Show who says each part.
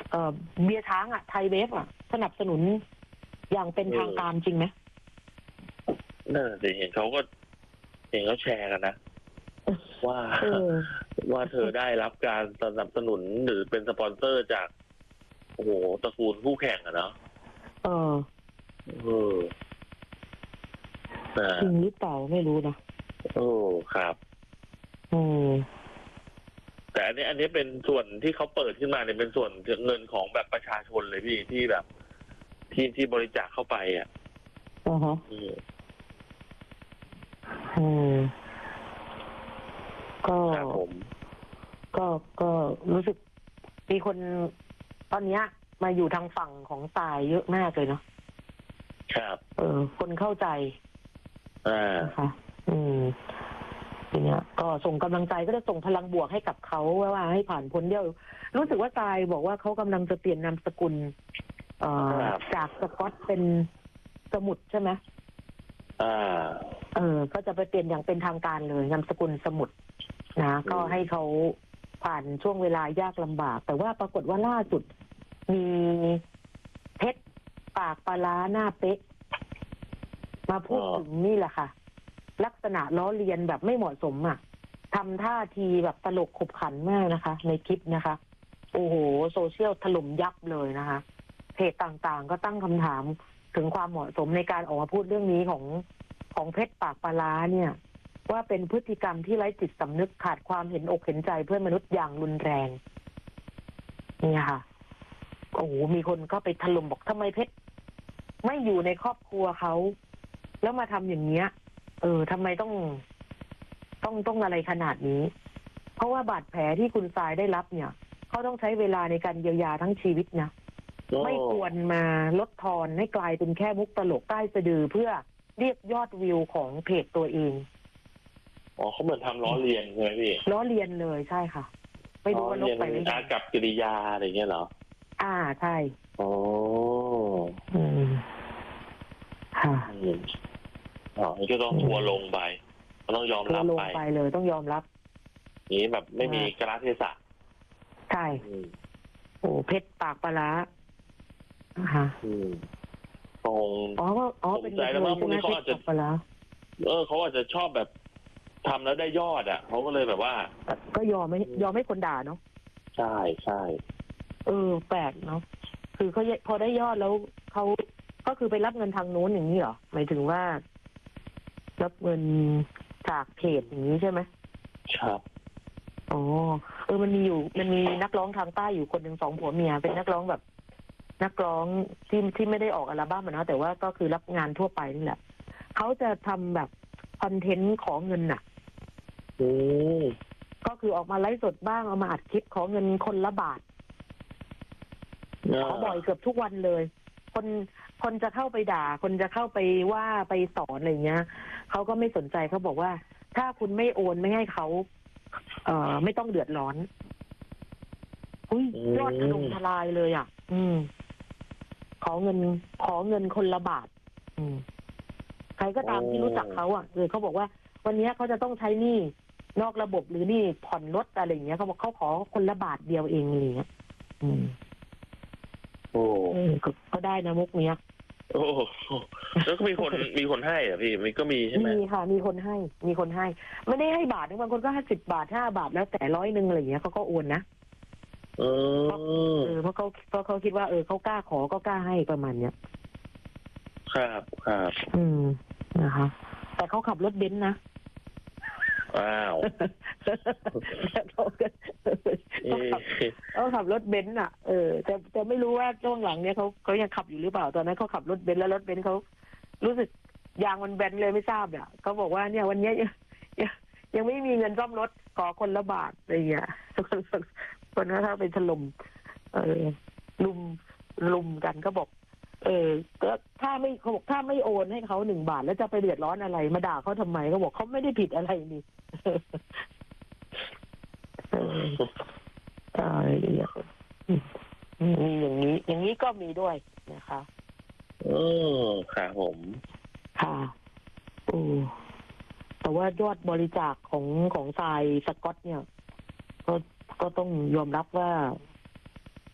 Speaker 1: เบียร์ช้างอ่ะไทยเวฟอ่ะสนับสนุนอย่างเป็นทางการจริงไหม
Speaker 2: น่าจะเห็นเขาแชร์กันนะว่าเธอได้รับการสนับสนุนหรือเป็นสปอนเซอร์จากโอ้โหตระกูลคู่แข่งอะเนาะ
Speaker 1: จริงหรือเปล่าไม่รู้นะ
Speaker 2: ครับแต่อันนี้เป็นส่วนที่เขาเปิดขึ้นมาเนี่ยเป็นส่วนเงินของแบบประชาชนเลยพี่ที่แบบที่บริจาคเข้าไปอ่ะ
Speaker 1: ก็รู้สึกมีคนตอนนี้มาอยู่ทางฝั่งของตายเยอะมากเลยเนาะ
Speaker 2: ครับ
Speaker 1: คนเข้าใจนะคะทีเนี้ยก็ส่งกำลังใจก็จะส่งพลังบวกให้กับเขาว่าให้ผ่านพ้นเดียวรู้สึกว่าตายบอกว่าเขากำลังจะเปลี่ยนนามสกุลจากสกอตเป็นสมุทรใช่ไหมก็จะไปเปลี่ยนอย่างเป็นทางการเลยนามสกุลสมุทรนะก็ให้เขาผ่านช่วงเวลายากลำบากแต่ว่าปรากฏว่าล่าสุดมีเพชรปากปลาร้าหน้าเป๊ะมาพูดถึงนี่แหละค่ะลักษณะล้อเลียนแบบไม่เหมาะสมอ่ะทำท่าทีแบบตลกขบขันมากนะคะในคลิปนะคะโอ้โหโซเชียลถล่มยับเลยนะคะเพจต่างๆก็ตั้งคำถามถึงความเหมาะสมในการออกมาพูดเรื่องนี้ของเพชรปากปลาร้าเนี่ยว่าเป็นพฤติกรรมที่ไร้จิตสำนึกขาดความเห็นอกเห็นใจเพื่อนมนุษย์อย่างรุนแรงนี่ค่ะโอ้โหมีคนก็ไปถล่มบอกทำไมเพชรไม่อยู่ในครอบครัวเขาแล้วมาทำอย่างเงี้ยทำไมต้องอะไรขนาดนี้เพราะว่าบาดแผลที่คุณทรายได้รับเนี่ยเขาต้องใช้เวลาในการเยียวยาทั้งชีวิตนะไม่ควรมาลดทอนให้กลายเป็นแค่มุกตลกใต้สะดือเพื่อเรียกยอดวิวของเพจตัวเอง
Speaker 2: เขาเหมือนทำล้อเลียนใช่ไหมพี่
Speaker 1: ล้อเลียนเลยใช่ค่ะไม่รู้ว่าลบไปหรือ
Speaker 2: ยังกับกิริยาอะไรเงี้ยเหรอ
Speaker 1: ใช่ค่ะ
Speaker 2: นี่ก็ต้องทัวลงไปต้องยอมรับ
Speaker 1: ไปเลยต้องยอมรับ
Speaker 2: นี้แบบไม่มีกราเทศะ
Speaker 1: ใช่โอ้เพชรปากปลา
Speaker 2: เป็นใจแล้วว่าพวกนี้เขาอาจจะเขาอาจจะชอบแบบทำแล้วได้ยอดเขาก็เลยแบบว่า
Speaker 1: ก็ยอมให้คนด่าเนาะ
Speaker 2: ใช่
Speaker 1: แปลกเนาะคือเขาพอได้ยอดแล้วเขาก็คือไปรับเงินทางโน้นอย่างนี้เหรอหมายถึงว่ารับเงินจากเพจอย่างนี้ใช่ไหม
Speaker 2: ครับ
Speaker 1: มันมีนักร้องทางใต้อยู่คนหนึ่ง2 ผัวเมียเป็นนักร้องแบบนักร้องที่ไม่ได้ออกอัลบั้มนะแต่ว่าก็คือรับงานทั่วไปนี่แหละเขาจะทำแบบคอนเทนต์ขอเงินน่ะก็คือออกมาไลฟ์สดบ้างเอามาอัดคลิปขอเงินคนละบาทขอบ่อยเกือบทุกวันเลยคนจะเข้าไปด่าคนจะเข้าไปว่าไปสอนอะไรเงี้ยเขาก็ไม่สนใจเขาบอกว่าถ้าคุณไม่โอนไม่ให้เขาไม่ต้องเดือดร้อนยอดถล่มทลายเลยขอเงินคนละบาทใครก็ตามที่รู้จักเขาเขาบอกว่าวันนี้เขาจะต้องใช้หนี้นอกระบบหรือหนี้ผ่อนรถอะไรอย่างเงี้ยเขาบอกเขาขอคนละบาทเดียวเองอะไรเงี้ยก็ได้นะมุกเนี้ย
Speaker 2: แล้วก็มีคนให้อ่ะพี่มันก็มีใช่ไหม
Speaker 1: มีค่ะมีคนให้ไม่ได้ให้บาทนึงบางคนก็ให้10 บาท5 บาทแล้วแต่100 นึงอะไรอย่างเงี้ยเขาก็โอนนะเพราะเขาคิดว่าเขากล้าขอก็กล้าให้ประมาณเนี้ย
Speaker 2: ครับ
Speaker 1: นะคะแต่เขาขับรถเบนซ์นะเขาขับรถเบนซ์แต่ไม่รู้ว่าช่วงหลังเนี้ยเขายังขับอยู่หรือเปล่าตอนนั้นเขาขับรถเบนซ์แล้วรถเบนซ์เขารู้สึกยางมันแบนเลยไม่ทราบเนี่ยเขาบอกว่าเนี่ยวันนี้ยังไม่มีเงินซ่อมรถขอคนละบาทอะไรอย่างเงี้ยคนก็เข้าไปถล่มลุมกันก็บอกก็ถ้าไม่โอนให้เขา1 บาทแล้วจะไปเดือดร้อนอะไรมาด่าเขาทำไมเขาบอกเขาไม่ได้ผิดอะไรนี่อย่างนี้ก็มีด้วยนะคะ
Speaker 2: ครับผม
Speaker 1: ค่ะแต่ว่ายอดบริจาคของทรายสกอตเนี่ยก็ต้องยอมรับว่า